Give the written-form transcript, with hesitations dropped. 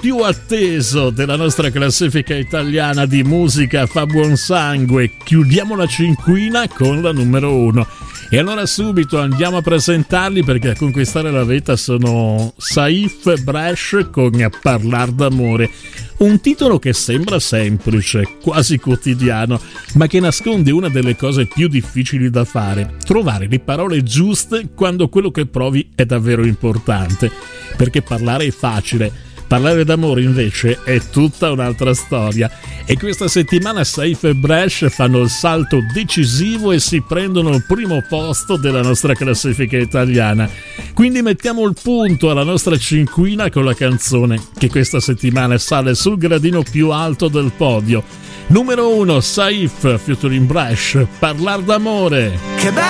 più atteso della nostra classifica italiana di musica fa buon sangue. Chiudiamo la cinquina con la numero 1. E allora subito andiamo a presentarli, perché a conquistare la vetta sono Saif Bresh con Parlar d'amore. Un titolo che sembra semplice, quasi quotidiano, ma che nasconde una delle cose più difficili da fare: trovare le parole giuste quando quello che provi è davvero importante. Perché parlare è facile, parlare d'amore invece è tutta un'altra storia. E questa settimana Saif e Bresh fanno il salto decisivo e si prendono il primo posto della nostra classifica italiana. Quindi mettiamo il punto alla nostra cinquina con la canzone che questa settimana sale sul gradino più alto del podio. Numero 1, Saif featuring Bresh, Parlar d'amore. Che